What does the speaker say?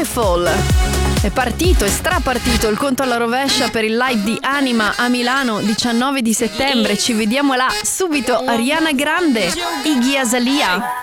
Waterfall. È partito, è strapartito il conto alla rovescia per il live di Anima a Milano 19 di settembre. Ci vediamo là subito. Ariana Grande, Iggy Azalea.